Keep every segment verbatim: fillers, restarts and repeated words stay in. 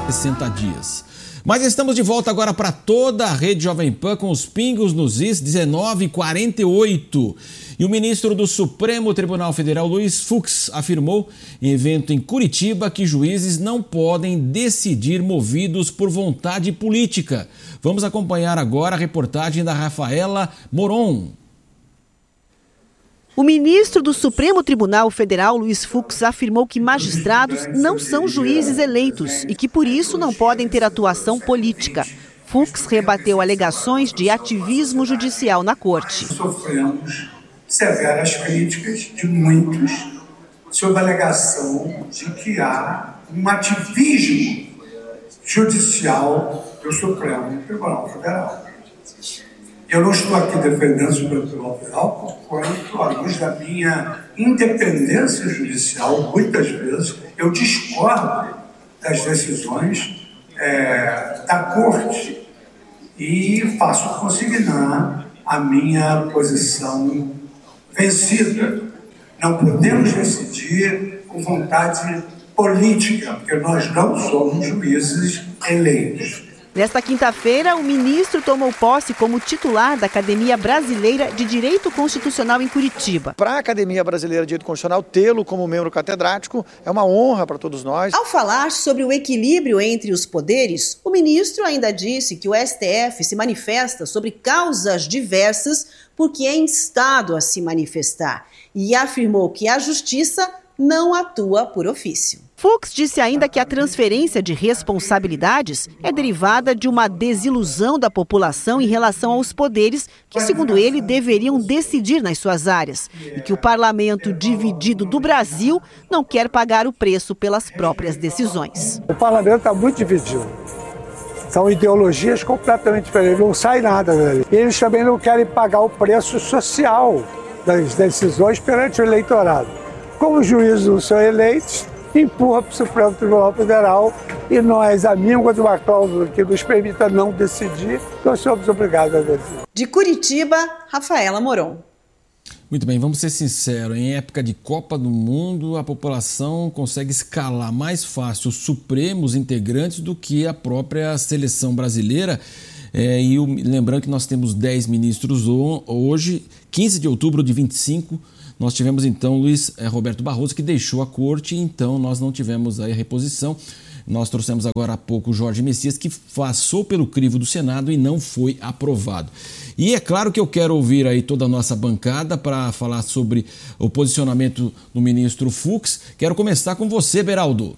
sessenta dias. Mas estamos de volta agora para toda a rede Jovem Pan com os pingos nos is, dezenove e quarenta e oito. E o ministro do Supremo Tribunal Federal, Luiz Fux, afirmou em evento em Curitiba que juízes não podem decidir movidos por vontade política. Vamos acompanhar agora a reportagem da Rafaela Moron. O ministro do Supremo Tribunal Federal, Luiz Fux, afirmou que magistrados não são juízes eleitos e que, por isso, não podem ter atuação política. Fux rebateu alegações de ativismo judicial na corte. Sofremos severas críticas de muitos sob a alegação de que há um ativismo judicial do Supremo Tribunal Federal. Eu não estou aqui defendendo o Supremo Tribunal Federal, porquanto, à luz da minha independência judicial, muitas vezes eu discordo das decisões é, da Corte e faço consignar a minha posição vencida. Não podemos decidir com vontade política, porque nós não somos juízes eleitos. Nesta quinta-feira, o ministro tomou posse como titular da Academia Brasileira de Direito Constitucional em Curitiba. Para a Academia Brasileira de Direito Constitucional, tê-lo como membro catedrático é uma honra para todos nós. Ao falar sobre o equilíbrio entre os poderes, o ministro ainda disse que o S T F se manifesta sobre causas diversas porque é instado a se manifestar e afirmou que a Justiça não atua por ofício. Fux disse ainda que a transferência de responsabilidades é derivada de uma desilusão da população em relação aos poderes que, segundo ele, deveriam decidir nas suas áreas e que o parlamento dividido do Brasil não quer pagar o preço pelas próprias decisões. O parlamento está muito dividido. São ideologias completamente diferentes, não sai nada dali. E eles também não querem pagar o preço social das decisões perante o eleitorado. Como os juízes não são eleitos, empurra para o Supremo Tribunal Federal e nós, a míngua de uma cláusula que nos permita não decidir, nós somos obrigados a decidir. De Curitiba, Rafaela Moron. Muito bem, vamos ser sinceros, em época de Copa do Mundo, a população consegue escalar mais fácil os supremos integrantes do que a própria seleção brasileira. É, e o, lembrando que nós temos dez ministros hoje, quinze de outubro de vinte e cinco, nós tivemos então Luiz é, Roberto Barroso, que deixou a corte, então nós não tivemos aí a reposição. Nós trouxemos agora há pouco o Jorge Messias, que passou pelo crivo do Senado e não foi aprovado. E é claro que eu quero ouvir aí toda a nossa bancada para falar sobre o posicionamento do ministro Fux. Quero começar com você, Beraldo.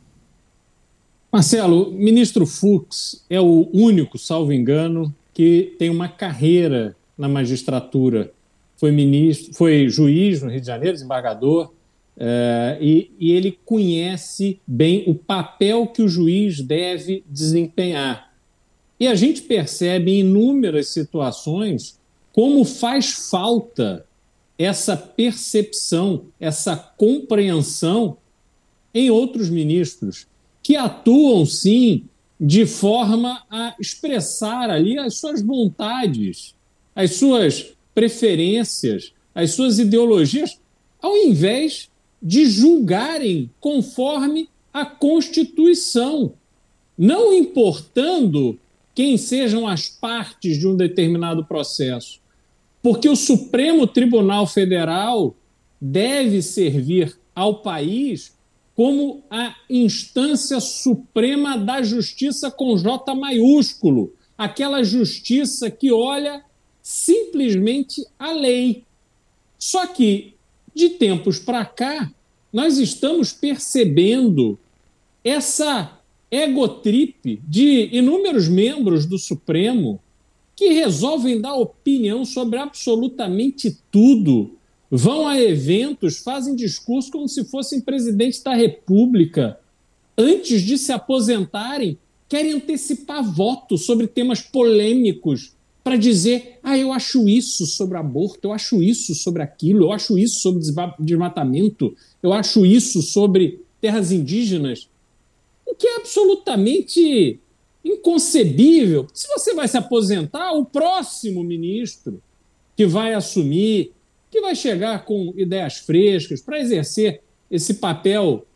Marcelo, o ministro Fux é o único, salvo engano, que tem uma carreira na magistratura. Foi ministro, foi juiz no Rio de Janeiro, desembargador, eh, e, e ele conhece bem o papel que o juiz deve desempenhar. E a gente percebe em inúmeras situações como faz falta essa percepção, essa compreensão em outros ministros, que atuam, sim, de forma a expressar ali as suas vontades, as suas preferências, as suas ideologias, ao invés de julgarem conforme a Constituição, não importando quem sejam as partes de um determinado processo. Porque o Supremo Tribunal Federal deve servir ao país como a instância suprema da justiça com J maiúsculo, aquela justiça que olha simplesmente a lei. Só que, de tempos para cá, nós estamos percebendo essa egotrip de inúmeros membros do Supremo que resolvem dar opinião sobre absolutamente tudo, vão a eventos, fazem discurso como se fossem presidentes da República. Antes de se aposentarem, querem antecipar votos sobre temas polêmicos para dizer, ah, eu acho isso sobre aborto, eu acho isso sobre aquilo, eu acho isso sobre desmatamento, eu acho isso sobre terras indígenas, o que é absolutamente inconcebível. Se você vai se aposentar, o próximo ministro que vai assumir, que vai chegar com ideias frescas para exercer esse papel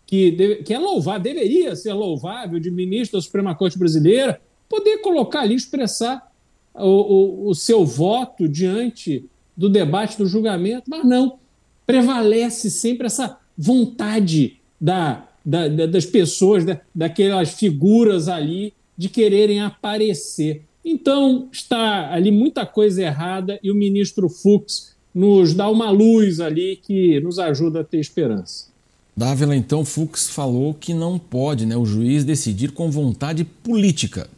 que, deve, que é louvável, deveria ser louvável, de ministro da Suprema Corte Brasileira, poder colocar ali, expressar o, o, o seu voto diante do debate, do julgamento, mas não. Prevalece sempre essa vontade da, da, da, das pessoas, da, daquelas figuras ali, de quererem aparecer. Então, está ali muita coisa errada e o ministro Fux nos dá uma luz ali que nos ajuda a ter esperança. Dávila, então, Fux falou que não pode, né, o juiz decidir com vontade política.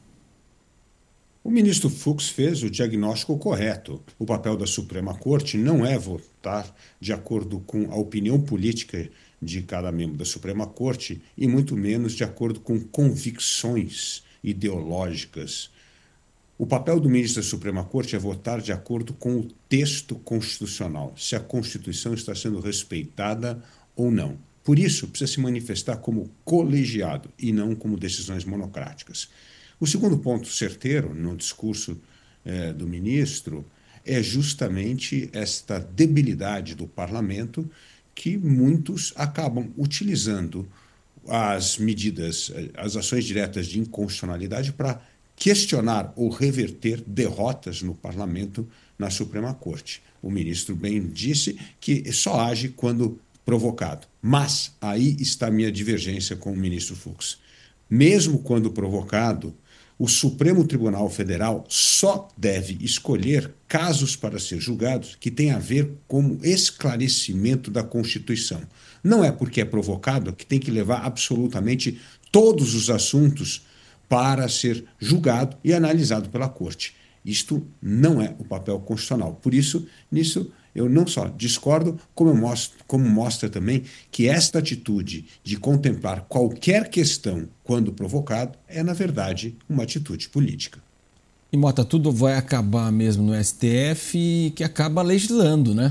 O ministro Fux fez o diagnóstico correto. O papel da Suprema Corte não é votar de acordo com a opinião política de cada membro da Suprema Corte e muito menos de acordo com convicções ideológicas. O papel do ministro da Suprema Corte é votar de acordo com o texto constitucional, se a Constituição está sendo respeitada ou não. Por isso, precisa se manifestar como colegiado e não como decisões monocráticas. O segundo ponto certeiro no discurso eh, do ministro é justamente esta debilidade do parlamento que muitos acabam utilizando as medidas, as ações diretas de inconstitucionalidade para questionar ou reverter derrotas no parlamento na Suprema Corte. O ministro bem disse que só age quando provocado. Mas aí está a minha divergência com o ministro Fux. Mesmo quando provocado, o Supremo Tribunal Federal só deve escolher casos para ser julgados que têm a ver com esclarecimento da Constituição. Não é porque é provocado que tem que levar absolutamente todos os assuntos para ser julgado e analisado pela Corte. Isto não é o papel constitucional. Por isso, nisso eu não só discordo, como, eu mostro, como mostra também que esta atitude de contemplar qualquer questão quando provocado é, na verdade, uma atitude política. E, Mota, tudo vai acabar mesmo no S T F, que acaba legislando, né?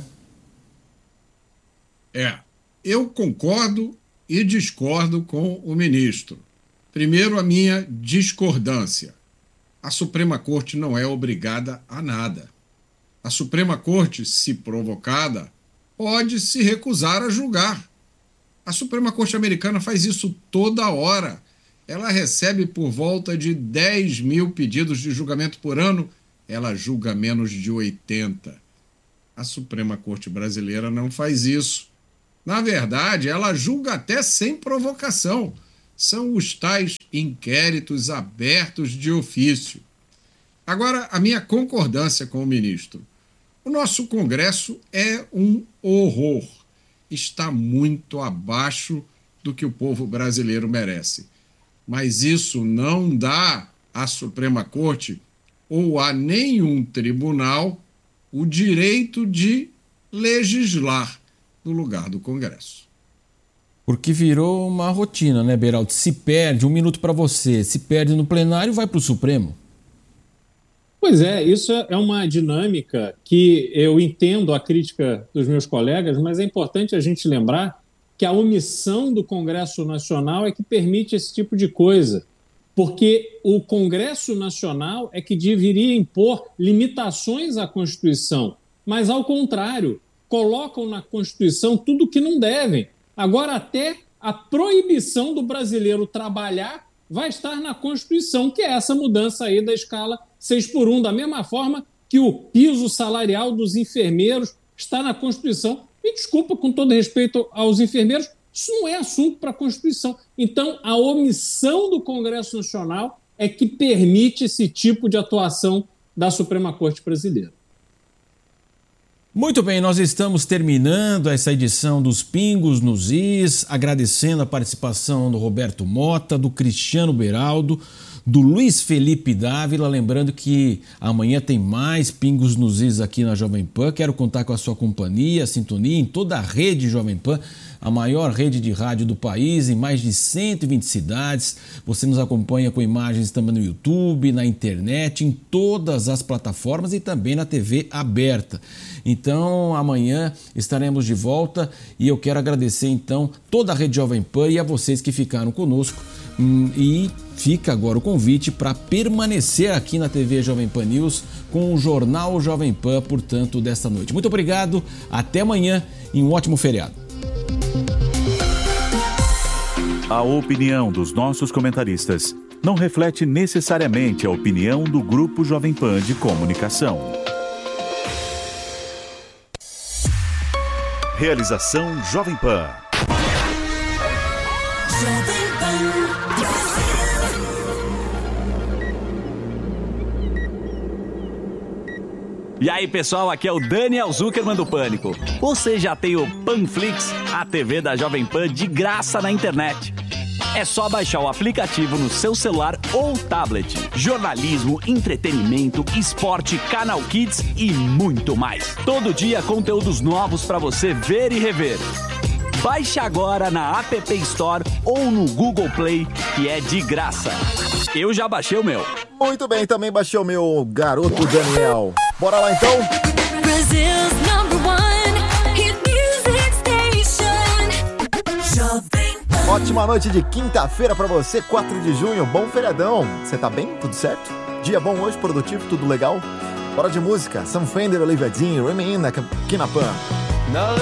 É, eu concordo e discordo com o ministro. Primeiro, a minha discordância. A Suprema Corte não é obrigada a nada. A Suprema Corte, se provocada, pode se recusar a julgar. A Suprema Corte americana faz isso toda hora. Ela recebe por volta de dez mil pedidos de julgamento por ano. Ela julga menos de oitenta. A Suprema Corte brasileira não faz isso. Na verdade, ela julga até sem provocação. São os tais inquéritos abertos de ofício. Agora, a minha concordância com o ministro. O nosso Congresso é um horror. Está muito abaixo do que o povo brasileiro merece. Mas isso não dá à Suprema Corte ou a nenhum tribunal o direito de legislar no lugar do Congresso. Porque virou uma rotina, né, Beraldo? Se perde, um minuto para você, se perde no plenário, vai para o Supremo. Pois é, isso é uma dinâmica que eu entendo a crítica dos meus colegas, mas é importante a gente lembrar que a omissão do Congresso Nacional é que permite esse tipo de coisa, porque o Congresso Nacional é que deveria impor limitações à Constituição, mas, ao contrário, colocam na Constituição tudo o que não devem. Agora, até a proibição do brasileiro trabalhar vai estar na Constituição, que é essa mudança aí da escala seis por um, da mesma forma que o piso salarial dos enfermeiros está na Constituição. Me desculpa, com todo respeito aos enfermeiros, isso não é assunto para a Constituição. Então, a omissão do Congresso Nacional é que permite esse tipo de atuação da Suprema Corte Brasileira. Muito bem, nós estamos terminando essa edição dos Pingos nos Is, agradecendo a participação do Roberto Mota, do Cristiano Beraldo, do Luiz Felipe Dávila, lembrando que amanhã tem mais Pingos nos Is aqui na Jovem Pan. Quero contar com a sua companhia, a sintonia em toda a rede Jovem Pan, a maior rede de rádio do país, em mais de cento e vinte cidades. Você nos acompanha com imagens também no YouTube, na internet, em todas as plataformas e também na T V aberta. Então, amanhã estaremos de volta e eu quero agradecer, então, toda a rede Jovem Pan e a vocês que ficaram conosco. E fica agora o convite para permanecer aqui na T V Jovem Pan News com o Jornal Jovem Pan, portanto, desta noite. Muito obrigado, até amanhã e um ótimo feriado. A opinião dos nossos comentaristas não reflete necessariamente a opinião do Grupo Jovem Pan de Comunicação. Realização Jovem Pan. E aí, pessoal, aqui é o Daniel Zuckerman do Pânico. Você já tem o Panflix, a T V da Jovem Pan de graça na internet. É só baixar o aplicativo no seu celular ou tablet. Jornalismo, entretenimento, esporte, canal Kids e muito mais. Todo dia conteúdos novos para você ver e rever. Baixe agora na App Store ou no Google Play, que é de graça. Eu já baixei o meu. Muito bem, também baixei o meu, garoto Daniel. Bora lá então? Brazil's number one hit music station. Ótima noite de quinta-feira pra você, quatro de junho, bom feriadão. Você tá bem? Tudo certo? Dia bom hoje, produtivo, tudo legal? Bora de música, Sam Fender, Olivia Dean, Remain aqui na Pan.